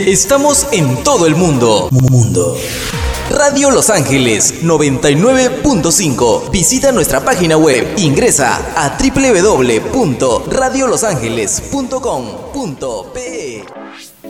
Estamos en todo el mundo. Radio Los Ángeles 99.5. Visita nuestra página web. Ingresa a www.radiolosangeles.com.pe.